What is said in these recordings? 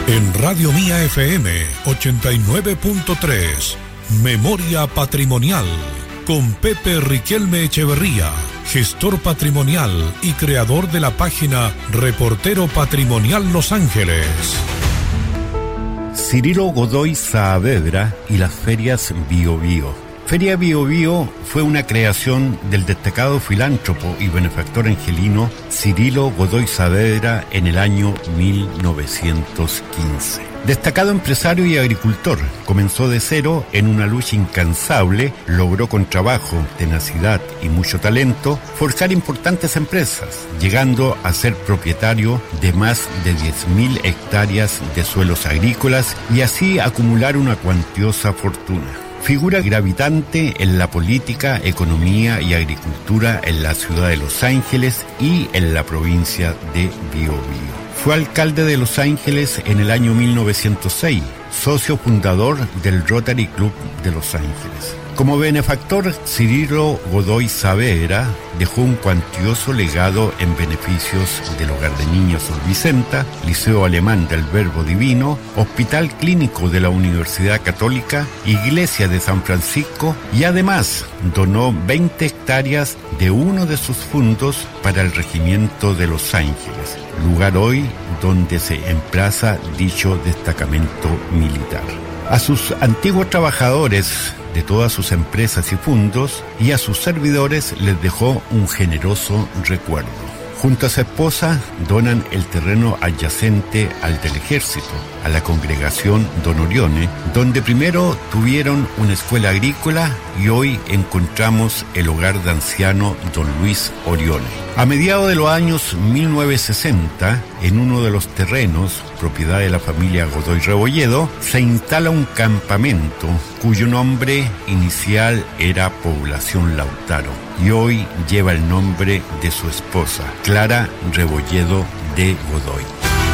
En Radio Mía FM 89.3, Memoria Patrimonial, con Pepe Riquelme Echeverría, gestor patrimonial y creador de la página Reportero Patrimonial Los Ángeles. Cirilo Godoy Saavedra y las ferias Bio Bio. Feria Bio Bio fue una creación del destacado filántropo y benefactor angelino Cirilo Godoy Saavedra en el año 1915. Destacado empresario y agricultor, comenzó de cero en una lucha incansable, logró con trabajo, tenacidad y mucho talento forjar importantes empresas, llegando a ser propietario de más de 10.000 hectáreas de suelos agrícolas y así acumular una cuantiosa fortuna. Figura gravitante en la política, economía y agricultura en la ciudad de Los Ángeles y en la provincia de Biobío. Fue alcalde de Los Ángeles en el año 1906, socio fundador del Rotary Club de Los Ángeles. Como benefactor, Cirilo Godoy Saavedra dejó un cuantioso legado en beneficios del Hogar de Niños Sor Vicenta, Liceo Alemán del Verbo Divino, Hospital Clínico de la Universidad Católica, Iglesia de San Francisco y además donó 20 hectáreas de uno de sus fondos para el Regimiento de Los Ángeles, lugar hoy donde se emplaza dicho destacamento militar. A sus antiguos trabajadores de todas sus empresas y fondos y a sus servidores les dejó un generoso recuerdo. Junto a su esposa donan el terreno adyacente al del Ejército, a la congregación Don Orione, donde primero tuvieron una escuela agrícola y hoy encontramos el hogar de anciano Don Luis Orione. A mediados de los años 1960, en uno de los terrenos, propiedad de la familia Godoy Rebolledo, se instala un campamento cuyo nombre inicial era Población Lautaro y hoy lleva el nombre de su esposa, Clara Rebolledo de Godoy.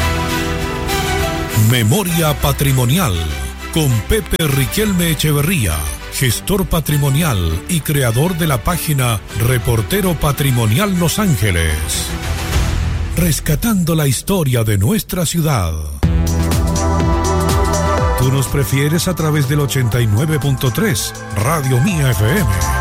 Memoria Patrimonial, con Pepe Riquelme Echeverría, gestor patrimonial y creador de la página Reportero Patrimonial Los Ángeles. Rescatando la historia de nuestra ciudad. Tú nos prefieres a través del 89.3, Radio Mía FM.